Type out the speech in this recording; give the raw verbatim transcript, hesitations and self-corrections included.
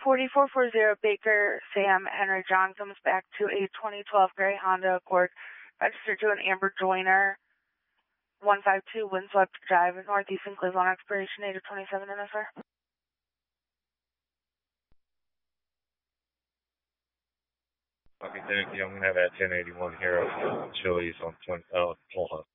forty-four forty Baker Sam Henry John comes back to a twenty twelve gray Honda Accord registered to an Amber Joyner one five two Windswept Drive in Northeastern Cleveland, expiration date of twenty-seven minutes, sir. Okay, thank you. I'm going to have that ten eighty-one here at Chili's on twenty, uh, Tulsa.